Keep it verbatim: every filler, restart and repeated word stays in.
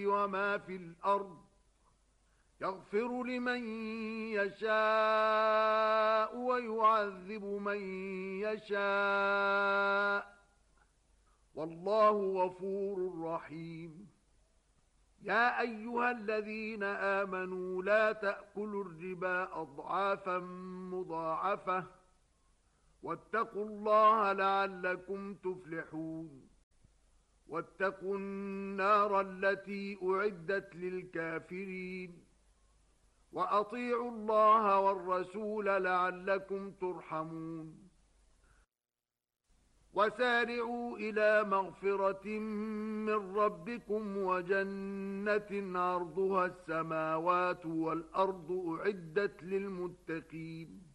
وما في الأرض يغفر لمن يشاء ويعذب من يشاء والله غفور رحيم. يا أيها الذين آمنوا لا تأكلوا الربا أضعافا مضاعفة واتقوا الله لعلكم تفلحون. واتقوا النار التي أعدت للكافرين وأطيعوا الله والرسول لعلكم ترحمون. وسارعوا إلى مغفرة من ربكم وجنة عرضها السماوات والأرض أعدت للمتقين.